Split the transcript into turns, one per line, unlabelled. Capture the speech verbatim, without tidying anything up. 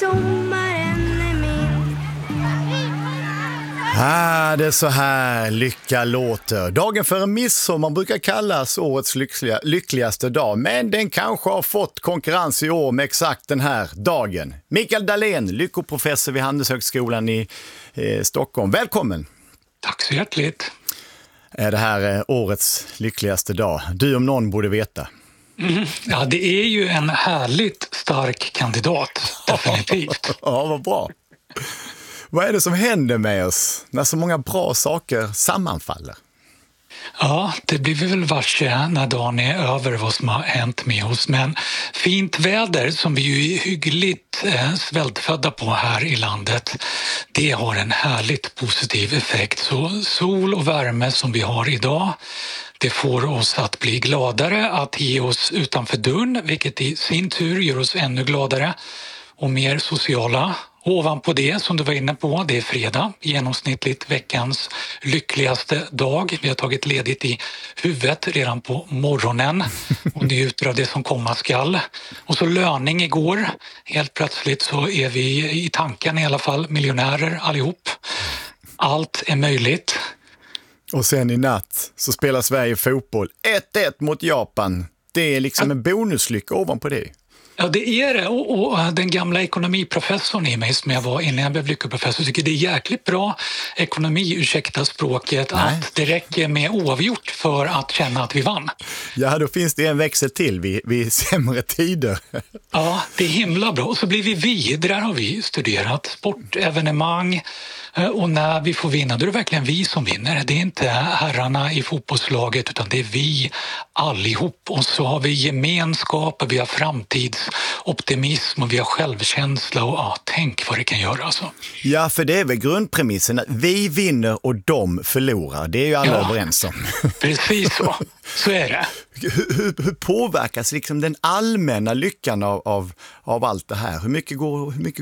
sommaren är min.
Ah, det är så här lycka låter. Dagen före midsommar brukar kallas årets lyckliga, lyckligaste dag. Men den kanske har fått konkurrens i år med exakt den här dagen. Mikael Dahlén, lyckoprofessor vid Handelshögskolan i eh, Stockholm. Välkommen!
Tack så hjärtligt.
Är det här eh, årets lyckligaste dag? Du om någon borde veta.
Mm, ja, det är ju en härligt stark kandidat, definitivt.
Ja, vad bra. Vad är det som händer med oss när så många bra saker sammanfaller?
Ja, det blir vi väl varse när dagen är över vad som har hänt med oss. Men fint väder som vi ju är hyggligt eh, svältfödda på här i landet, det har en härligt positiv effekt. Så sol och värme som vi har idag, det får oss att bli gladare, att ge oss utanför dörren, vilket i sin tur gör oss ännu gladare och mer sociala. Ovanpå det, som du var inne på, det är fredag, genomsnittligt veckans lyckligaste dag. Vi har tagit ledigt i huvudet redan på morgonen och njuter av det som komma skall. Och så löning igår. Helt plötsligt så är vi i tanken i alla fall miljonärer allihop. Allt är möjligt.
Och sen i natt så spelar Sverige fotboll ett ett mot Japan. Det är liksom en bonuslycka ovanpå det.
Ja, det är det. Och, och den gamla ekonomiprofessorn i mig som jag var innan jag blev lyckoprofessor tycker det är jäkligt bra ekonomi, ursäkta språket,
Nej.
att det räcker med oavgjort för att känna att vi vann.
Ja, då finns det en växel till vid, vid sämre tider.
Ja, det är himla bra. Och så blir vi vi, där har vi studerat sportevenemang. Och när vi får vinna, då är det verkligen vi som vinner. Det är inte herrarna i fotbollslaget utan det är vi allihop. Och så har vi gemenskap och vi har framtidsoptimism och vi har självkänsla och ja, tänk vad det kan göra alltså.
Ja, för det är väl grundpremissen att vi vinner och de förlorar. Det är ju alla
Ja,
överens om.
Precis så, så är det.
Hur, hur, hur påverkas liksom den allmänna lyckan av, av, av allt det här? Hur mycket går, hur mycket